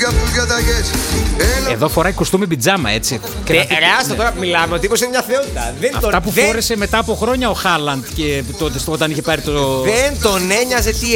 Εδώ φοράει κουστούμι πιτζάμα, έτσι. Άστα τώρα που μιλάμε, ο τύπος είναι μια θεότητα. Αυτά που φόρεσε μετά από χρόνια ο Χάλαντ και τότε όταν είχε πάρει το. Δεν τον ένοιαζε τι